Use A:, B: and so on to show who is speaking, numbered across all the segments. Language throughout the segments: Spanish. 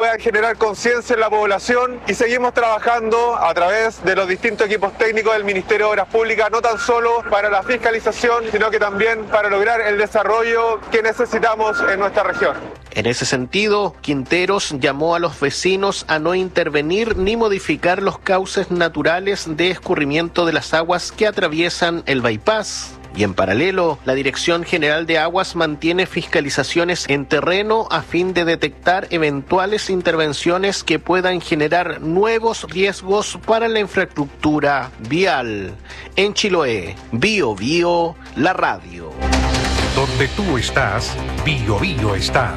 A: pueda generar conciencia en la población, y seguimos trabajando a través de los distintos equipos técnicos del Ministerio de Obras Públicas, no tan solo para la fiscalización, sino que también para lograr el desarrollo que necesitamos en nuestra región.
B: En ese sentido, Quinteros llamó a los vecinos a no intervenir ni modificar los cauces naturales de escurrimiento de las aguas que atraviesan el bypass. Y en paralelo, la Dirección General de Aguas mantiene fiscalizaciones en terreno a fin de detectar eventuales intervenciones que puedan generar nuevos riesgos para la infraestructura vial. En Chiloé, Bio Bio, la radio.
C: Donde tú estás, Bio Bio está.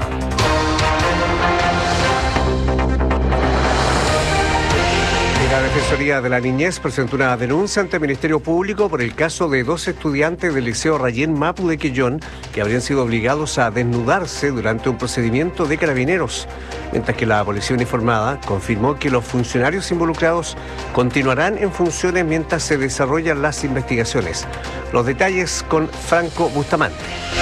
D: La Defensoría de la Niñez presentó una denuncia ante el Ministerio Público por el caso de 2 estudiantes del Liceo Rayén Mapu de Quellón que habrían sido obligados a desnudarse durante un procedimiento de carabineros, mientras que la policía uniformada confirmó que los funcionarios involucrados continuarán en funciones mientras se desarrollan las investigaciones. Los detalles con Franco Bustamante.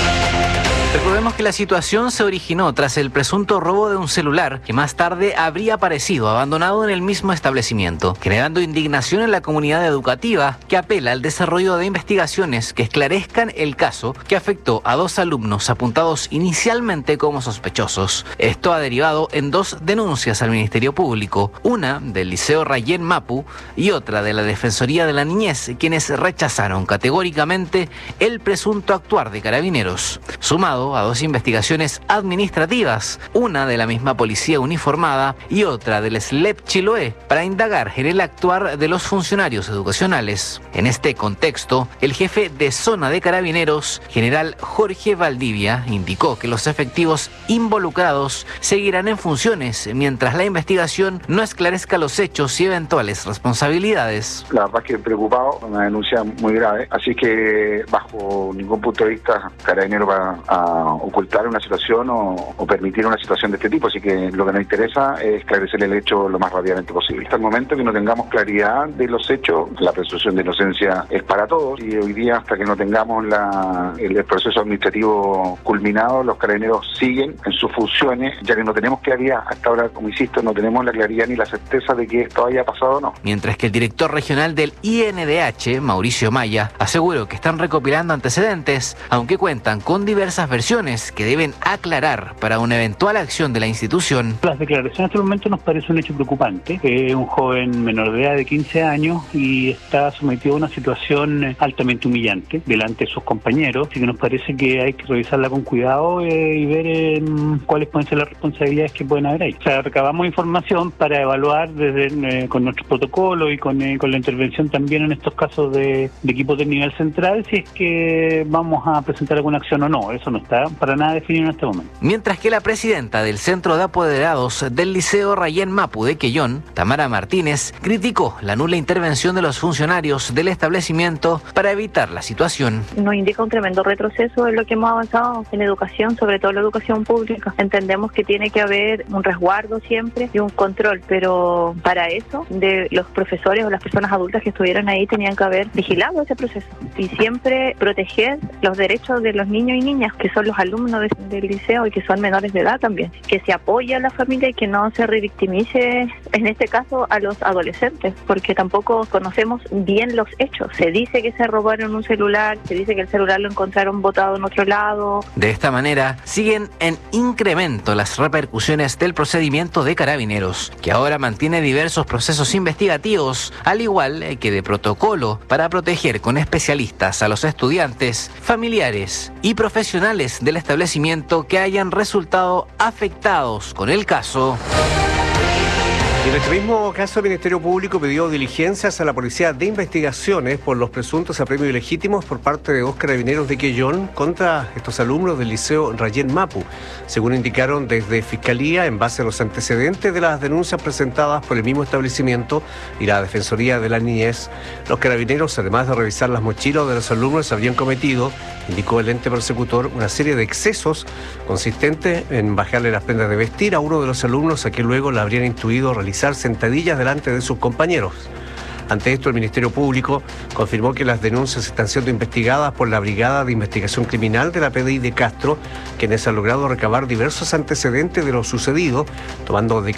E: Recordemos que la situación se originó tras el presunto robo de un celular que más tarde habría aparecido abandonado en el mismo establecimiento, generando indignación en la comunidad educativa que apela al desarrollo de investigaciones que esclarezcan el caso que afectó a 2 alumnos apuntados inicialmente como sospechosos. Esto ha derivado en 2 denuncias al Ministerio Público, una del Liceo Rayén Mapu y otra de la Defensoría de la Niñez, quienes rechazaron categóricamente el presunto actuar de carabineros, sumado a 2 investigaciones administrativas, una de la misma policía uniformada y otra del SLEP Chiloé, para indagar en el actuar de los funcionarios educacionales. En este contexto, el jefe de zona de carabineros, general Jorge Valdivia, indicó que los efectivos involucrados seguirán en funciones mientras la investigación no esclarezca los hechos y eventuales responsabilidades.
F: La verdad que preocupado, una denuncia muy grave, así que bajo ningún punto de vista Carabineros va a ocultar una situación o permitir una situación de este tipo, así que lo que nos interesa es esclarecer el hecho lo más rápidamente posible. Hasta el momento que no tengamos claridad de los hechos, la presunción de inocencia es para todos, y hoy día hasta que no tengamos el proceso administrativo culminado, los carabineros siguen en sus funciones, ya que no tenemos claridad, hasta ahora, como insisto, no tenemos la claridad ni la certeza de que esto haya pasado o no.
E: Mientras que el director regional del INDH, Mauricio Maya, aseguró que están recopilando antecedentes, aunque cuentan con diversas versiones que deben aclarar para una eventual acción de la institución.
G: Las declaraciones hasta el momento nos parece un hecho preocupante. Es un joven menor de edad de 15 años y está sometido a una situación altamente humillante delante de sus compañeros, así que nos parece que hay que revisarla con cuidado y ver cuáles pueden ser las responsabilidades que pueden haber ahí. O sea, recabamos información para evaluar con nuestros protocolos y con la intervención también en estos casos de equipos del nivel central, si es que vamos a presentar alguna acción o no. Eso no está para nada definido en este momento.
E: Mientras que la presidenta del Centro de Apoderados del Liceo Rayén Mapu de Quellón, Tamara Martínez, criticó la nula intervención de los funcionarios del establecimiento para evitar la situación.
H: Nos indica un tremendo retroceso en lo que hemos avanzado en educación, sobre todo la educación pública. Entendemos que tiene que haber un resguardo siempre y un control, pero para eso de los profesores o las personas adultas que estuvieran ahí tenían que haber vigilado ese proceso y siempre proteger los derechos de los niños y niñas que son los alumnos del liceo y que son menores de edad también, que se apoye a la familia y que no se revictimice en este caso a los adolescentes, porque tampoco conocemos bien los hechos. Se dice que se robaron un celular, se dice que el celular lo encontraron botado en otro lado.
E: De esta manera siguen en incremento las repercusiones del procedimiento de Carabineros, que ahora mantiene diversos procesos investigativos, al igual que de protocolo para proteger con especialistas a los estudiantes, familiares y profesionales del establecimiento que hayan resultado afectados con el caso.
D: En este mismo caso, el Ministerio Público pidió diligencias a la Policía de Investigaciones por los presuntos apremios ilegítimos por parte de 2 carabineros de Quellón contra estos alumnos del Liceo Rayén Mapu. Según indicaron desde Fiscalía, en base a los antecedentes de las denuncias presentadas por el mismo establecimiento y la Defensoría de la Niñez, los carabineros, además de revisar las mochilas de los alumnos, habrían cometido, indicó el ente persecutor, una serie de excesos consistentes en bajarle las prendas de vestir a uno de los alumnos, a quien luego le habrían instruido realizar sentadillas delante de sus compañeros. Ante esto, el Ministerio Público confirmó que las denuncias están siendo investigadas por la Brigada de Investigación Criminal de la PDI de Castro, quienes han logrado recabar diversos antecedentes de lo sucedido, tomando